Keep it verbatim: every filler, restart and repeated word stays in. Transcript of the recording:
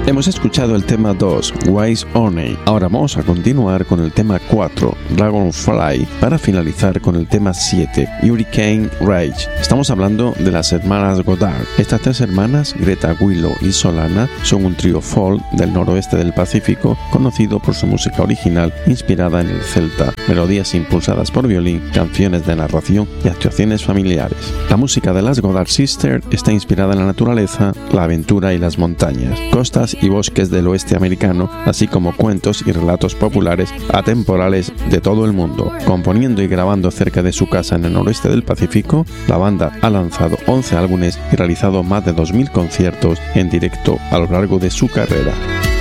Hemos escuchado el tema dos, Wise Honey. Ahora vamos a continuar con el tema cuatro, Dragonfly, para finalizar con el tema siete, Hurricane Rage. Estamos hablando de las hermanas Goddard. Estas tres hermanas, Greta, Willow y Solana, son un trío folk del noroeste del Pacífico, conocido por su música original inspirada en el celta, melodías impulsadas por violín, canciones de narración y actuaciones familiares. La música de las Goddard Sisters está inspirada en la naturaleza, la aventura y las montañas, costas y bosques del oeste americano, así como cuentos y relatos populares atemporales de todo el mundo. Componiendo y grabando cerca de su casa en el noroeste del Pacífico, la banda ha lanzado once álbumes y realizado más de dos mil conciertos en directo a lo largo de su carrera.